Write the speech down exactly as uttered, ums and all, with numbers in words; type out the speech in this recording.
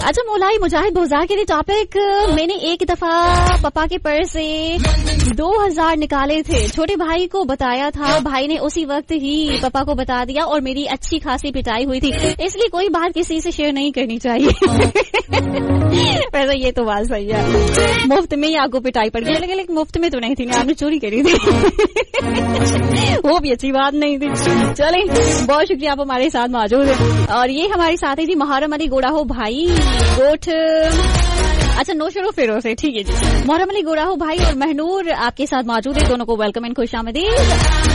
अच्छा, मौलाई मुजाहिद बोजार के लिए टॉपिक, मैंने एक दफा पापा के पर्स से दो हजार निकाले थे, छोटे भाई को बताया था, भाई ने उसी वक्त ही पापा को बता दिया और मेरी अच्छी खासी पिटाई हुई थी, इसलिए कोई बात किसी से शेयर नहीं करनी चाहिए। वैसे ये तो बात सही है, मुफ्त में ही आपको पिटाई पड़ गई, लेकिन मुफ्त में तो नहीं थी, आपने चोरी करी थी। वो भी अच्छी बात नहीं थी। चलें, बहुत शुक्रिया, आप हमारे साथ मौजूद हैं। और ये हमारे साथ है जी मुहर्रम अली गोड़ा हो भाई गोठ, अच्छा नो शुरू फिर से, ठीक है जी। मुहर्रम अली गोड़ा हो भाई और महनूर आपके साथ मौजूद है, दोनों को वेलकम एंड खुश आमदीद।